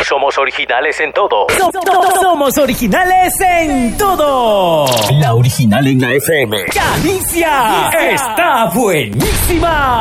somos originales en todo. Somos originales en todo. La original en la FM. ¡Calicia! ¡Está buenísima!